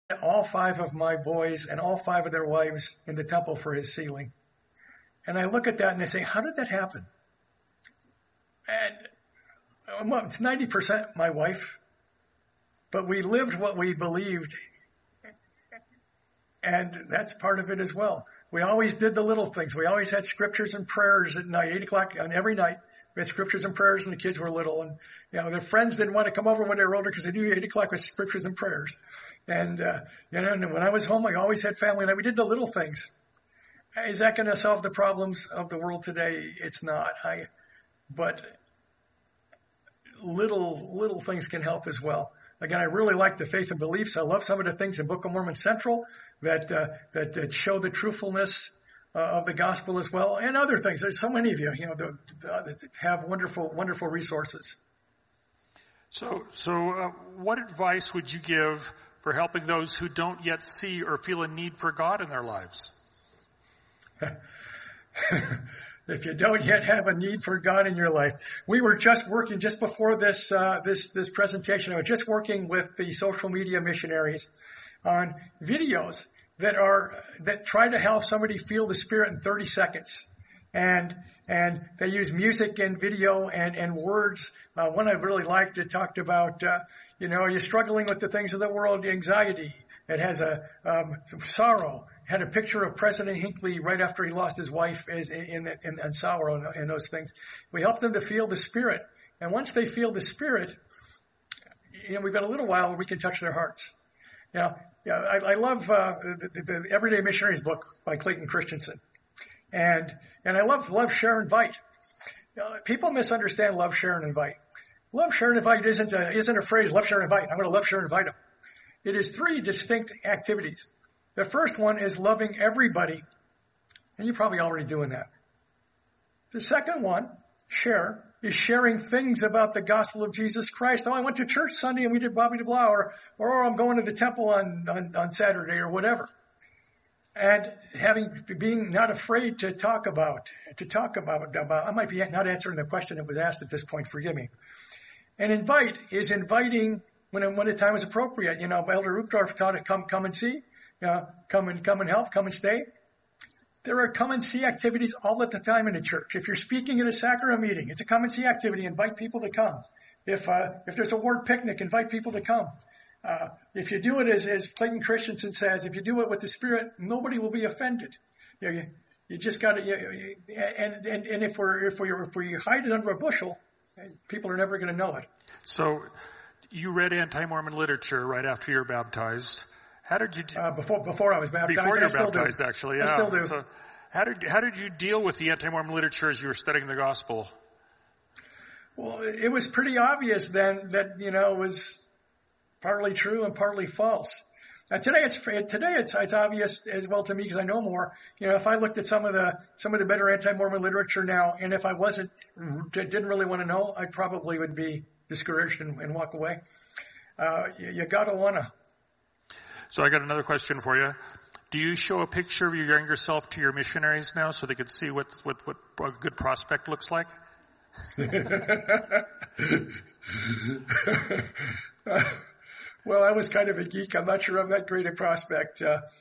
all 5 of my boys and all 5 of their wives in the temple for his sealing. And I look at that and I say, how did that happen? And well, it's 90% my wife, but we lived what we believed. And that's part of it as well. We always did the little things. We always had scriptures and prayers at night, 8 o'clock on every night. We had scriptures and prayers when the kids were little. And, their friends didn't want to come over when they were older because they knew 8 o'clock was scriptures and prayers. And, and when I was home, I always had family night. We did the little things. Is that going to solve the problems of the world today? It's not. But little things can help as well. Again, I really like the faith and beliefs. I love some of the things in Book of Mormon Central that show the truthfulness of the gospel as well, and other things. There's so many of you, that have wonderful resources. So what advice would you give for helping those who don't yet see or feel a need for God in their lives? If you don't yet have a need for God in your life. We were just working just before this presentation. I was just working with the social media missionaries on videos that try to help somebody feel the Spirit in 30 seconds. And they use music and video and words. One I really liked, it talked about, you're struggling with the things of the world, anxiety. It has sorrow. Had a picture of President Hinckley right after he lost his wife in sorrow and those things. We help them to feel the Spirit. And once they feel the Spirit, we've got a little while where we can touch their hearts. I love the Everyday Missionaries book by Clayton Christensen. And I love share, invite. People misunderstand love, share, and invite. Love, share, and invite isn't a phrase, love, share, and invite. I'm going to love, share, and invite them. It is 3 distinct activities. The first one is loving everybody, and you're probably already doing that. The second one, share, is sharing things about the gospel of Jesus Christ. Oh, I went to church Sunday and we did blah, blah, blah, or I'm going to the temple on Saturday or whatever. And being not afraid to talk about, I might be not answering the question that was asked at this point, forgive me. And invite is inviting when the time is appropriate. Elder Uchtdorf taught it, come and see. Come and help, come and stay. There are come and see activities all at the time in the church. If you're speaking at a sacrament meeting, it's a come and see activity. Invite people to come. If there's a word picnic, invite people to come. If you do it as Clayton Christensen says, if you do it with the Spirit, nobody will be offended. You just got to. And if we hide it under a bushel, people are never going to know it. So, you read anti-Mormon literature right after you were baptized. How did you before I was baptized? Before you were baptized, actually, yeah. I still do. So how did you deal with the anti-Mormon literature as you were studying the gospel? Well, it was pretty obvious then that it was partly true and partly false. Today it's obvious as well to me because I know more. If I looked at some of the better anti-Mormon literature now, and if I didn't really want to know, I probably would be discouraged and walk away. You gotta wanna. So I got another question for you. Do you show a picture of your younger self to your missionaries now so they could see what a good prospect looks like? Well, I was kind of a geek. I'm not sure I'm that great a prospect.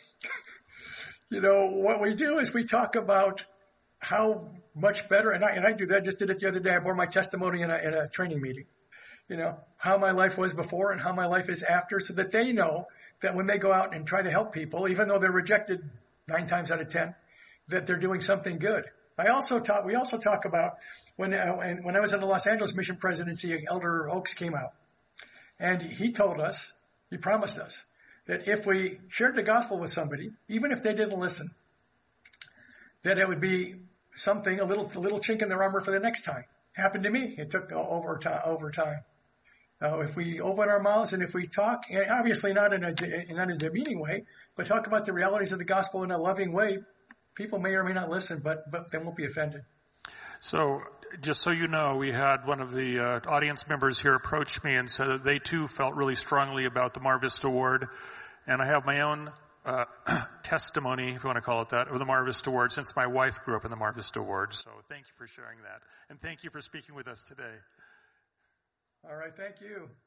What we do is we talk about how much better, and I do that. I just did it the other day. I bore my testimony in a training meeting. How my life was before and how my life is after, so that they know that when they go out and try to help people, even though they're rejected 9 times out of 10, that they're doing something good. We also talk about when I was in the Los Angeles Mission Presidency, Elder Oaks came out, and he promised us that if we shared the gospel with somebody, even if they didn't listen, that it would be something, a little chink in their armor for the next time. Happened to me. It took over time. If we open our mouths and if we talk, and obviously not in a demeaning way, but talk about the realities of the gospel in a loving way, people may or may not listen, but they won't be offended. So, just so you know, we had one of the audience members here approach me and said that they too felt really strongly about the Mar Vista Award, and I have my own testimony, if you want to call it that, of the Mar Vista Award, since my wife grew up in the Mar Vista Award. So, thank you for sharing that, and thank you for speaking with us today. All right, thank you.